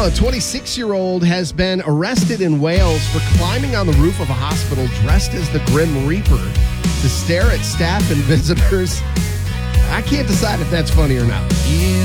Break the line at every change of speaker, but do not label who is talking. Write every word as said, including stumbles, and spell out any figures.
a twenty-six-year-old has been arrested in Wales for climbing on the roof of a hospital dressed as the Grim Reaper to stare at staff and visitors. I can't decide if that's funny or not.
In